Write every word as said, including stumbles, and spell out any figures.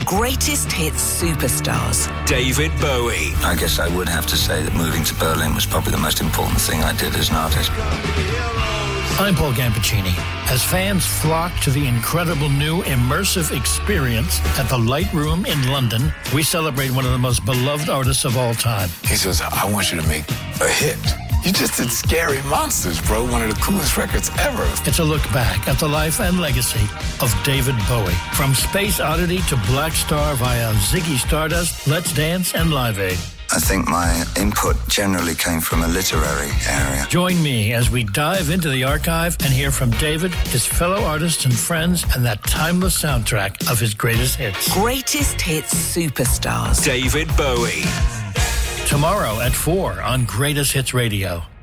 greatest hits superstars. David Bowie. I guess I would have to say that moving to Berlin was probably the most important thing I did as an artist. I'm Paul Gambaccini. As fans flock to the incredible new immersive experience at the Light Room in London, we celebrate one of the most beloved artists of all time. He says, I want you to make a hit. You just did Scary Monsters, bro. One of the coolest records ever. It's a look back at the life and legacy of David Bowie. From Space Oddity to Black Star via Ziggy Stardust, Let's Dance, and Live Aid. I think my input generally came from a literary area. Join me as we dive into the archive and hear from David, his fellow artists and friends, and that timeless soundtrack of his greatest hits. Greatest hits superstars. David Bowie. Tomorrow at four on Greatest Hits Radio.